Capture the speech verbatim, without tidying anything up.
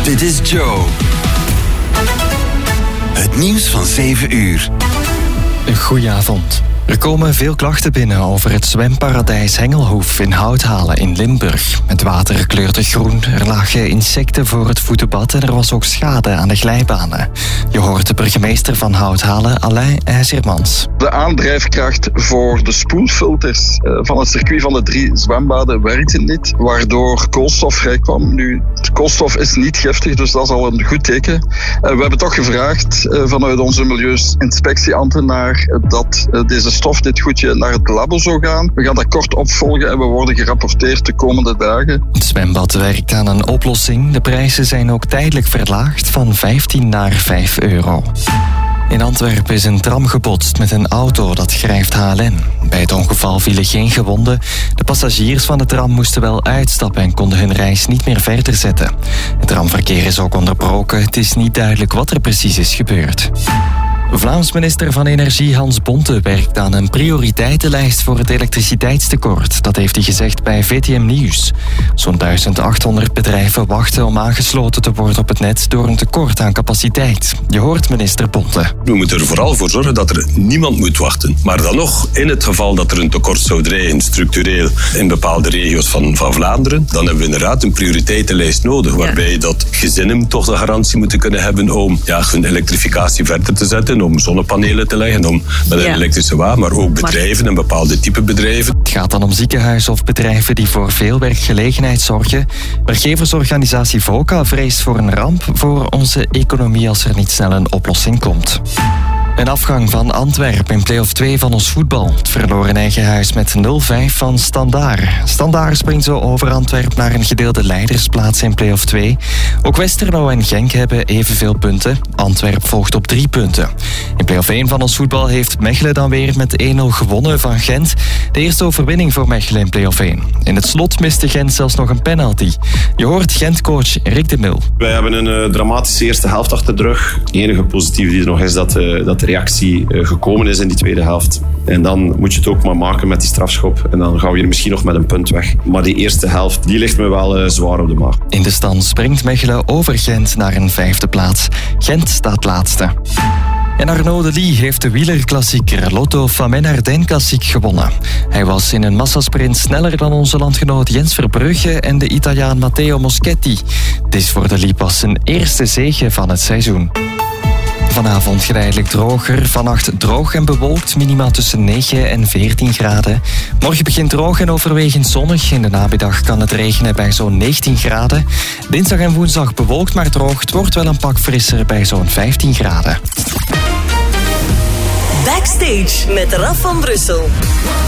Dit is Joe. Het nieuws van zeven uur. Goedenavond. Er komen veel klachten binnen over het zwemparadijs Hengelhoef in Houthalen in Limburg. Het water kleurde groen, er lagen insecten voor het voetenbad en er was ook schade aan de glijbanen. Je hoort de burgemeester van Houthalen, Alain IJzermans. De aandrijfkracht voor de spoelfilters van het circuit van de drie zwembaden werkte niet, waardoor koolstof vrijkwam. Nu, koolstof is niet giftig, dus dat is al een goed teken. We hebben toch gevraagd vanuit onze milieuinspectieambtenaar dat deze stof dit goedje naar het labo zou gaan. We gaan dat kort opvolgen en we worden gerapporteerd de komende dagen. Het zwembad werkt aan een oplossing. De prijzen zijn ook tijdelijk verlaagd van vijftien naar vijf euro. In Antwerpen is een tram gebotst met een auto, dat schrijft H L N. Bij het ongeval vielen geen gewonden. De passagiers van de tram moesten wel uitstappen en konden hun reis niet meer verder zetten. Het tramverkeer is ook onderbroken. Het is niet duidelijk wat er precies is gebeurd. Vlaams minister van Energie Hans Bonte werkt aan een prioriteitenlijst voor het elektriciteitstekort. Dat heeft hij gezegd bij V T M Nieuws. Zo'n duizend achthonderd bedrijven wachten om aangesloten te worden op het net door een tekort aan capaciteit. Je hoort minister Bonte. We moeten er vooral voor zorgen dat er niemand moet wachten. Maar dan nog, in het geval dat er een tekort zou dreigen, structureel in bepaalde regio's van, van Vlaanderen, dan hebben we inderdaad een prioriteitenlijst nodig, waarbij dat gezinnen toch de garantie moeten kunnen hebben om ja, hun elektrificatie verder te zetten, om zonnepanelen te leggen, om met een ja. elektrische wagen, maar ook bedrijven, een bepaalde type bedrijven. Het gaat dan om ziekenhuizen of bedrijven die voor veel werkgelegenheid zorgen. Werkgeversorganisatie VOCA vreest voor een ramp voor onze economie als er niet snel een oplossing komt. Een afgang van Antwerpen in play-off twee van ons voetbal. Het verloor in eigen huis met nul vijf van Standaard. Standaard springt zo over Antwerpen naar een gedeelde leidersplaats in play-off twee. Ook Westerlo en Genk hebben evenveel punten. Antwerpen volgt op drie punten. In play-off één van ons voetbal heeft Mechelen dan weer met één nul gewonnen van Gent. De eerste overwinning voor Mechelen in play-off één. In het slot miste Gent zelfs nog een penalty. Je hoort Gent-coach Rick de Mil. Wij hebben een uh, dramatische eerste helft achter de rug. Het enige positieve die er nog is dat, uh, dat de reactie uh, gekomen is in die tweede helft. En dan moet je het ook maar maken met die strafschop. En dan gaan we hier misschien nog met een punt weg. Maar die eerste helft, die ligt me wel uh, zwaar op de maag. In de stand springt Mechelen over Gent naar een vijfde plaats. Gent staat laatste. En Arnaud de Lie heeft de wielerklassieker Lotto Famenne Ardennes Klassiek gewonnen. Hij was in een massasprint sneller dan onze landgenoot Jens Verbrugge en de Italiaan Matteo Moschetti. Het is voor de Lie pas zijn eerste zege van het seizoen. Vanavond geleidelijk droger, vannacht droog en bewolkt, minima tussen negen en veertien graden. Morgen begint droog en overwegend zonnig. In de namiddag kan het regenen bij zo'n negentien graden. Dinsdag en woensdag bewolkt maar droog. Het wordt wel een pak frisser bij zo'n vijftien graden. Backstage met Raf van Brussel.